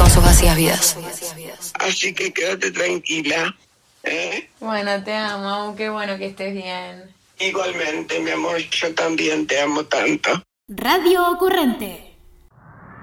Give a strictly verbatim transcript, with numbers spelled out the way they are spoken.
recordamos sus vacías vidas. Así que quédate tranquila, ¿eh? Bueno, te amo, qué bueno que estés bien. Igualmente, mi amor, yo también te amo tanto. Radio Ocurrente.